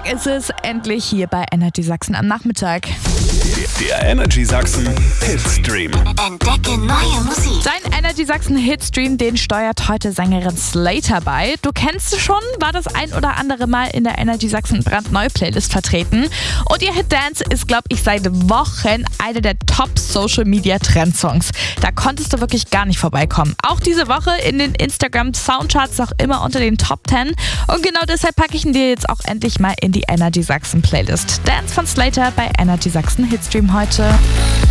Freitag ist es endlich hier bei Energy Sachsen am Nachmittag. Der Energy Sachsen Hitstream. Entdecke neue Musik. Dein Energy Sachsen Hitstream, den steuert heute Sängerin Slater bei. Du kennst sie schon, war das ein oder andere Mal in der Energy Sachsen brandneue Playlist vertreten. Und ihr Hit Dance ist, glaube ich, seit Wochen einer der Top-Social-Media-Trendsongs. Da konntest du wirklich gar nicht vorbeikommen. Auch diese Woche in den Instagram-Soundcharts auch immer unter den Top 10. Und genau deshalb packe ich ihn dir jetzt auch endlich mal in die Energy Sachsen Playlist. Dance von Slater bei Energy Sachsen Hitstream heute.